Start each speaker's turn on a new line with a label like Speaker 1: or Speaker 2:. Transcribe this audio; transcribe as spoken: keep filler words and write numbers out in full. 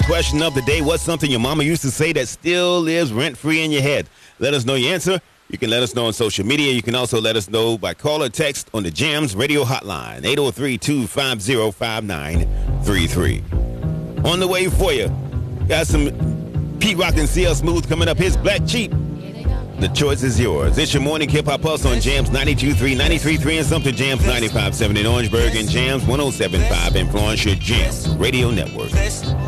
Speaker 1: question of the day. What's something your mama used to say that still lives rent-free in your head? Let us know your answer. You can let us know on social media. You can also let us know by call or text on the Jams Radio Hotline, eight oh three, two five oh, five nine three three. On the way for you, got some Pete Rock and C L Smooth coming up. Here's Black Cheap. The choice is yours. It's your morning hip-hop pulse on Jams ninety-two point three, ninety-three point three and something Jams ninety-five point seven in Orangeburg and Jams one oh seven point five in Florence, your Jams Radio Network.